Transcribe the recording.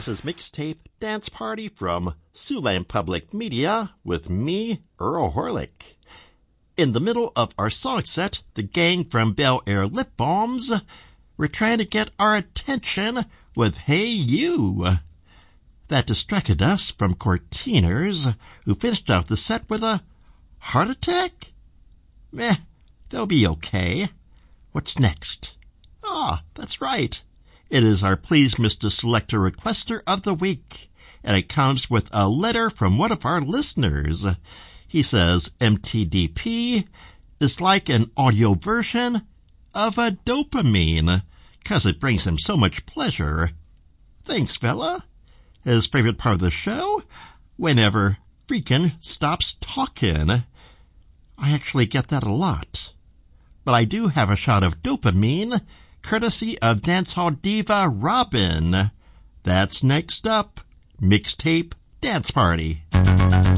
is Mixtape Dance Party from Siouxland Public Media with me, Earl Horlick. In the middle of our song set, the gang from Bel Air Lip Balms were trying to get our attention with Hey You. That distracted us from Courteeners, who finished off the set with a heart attack? They'll be okay. What's next? That's right. It is our Please Mr. Selector Requester of the Week, and it comes with a letter from one of our listeners. He says MTDP is like an audio version of a dopamine, 'cause it brings him so much pleasure. Thanks, fella. His favorite part of the show? Whenever freaking stops talking. I actually get that a lot. But I do have a shot of dopamine, courtesy of dancehall diva Robin. That's next up. Mixtape Dance Party.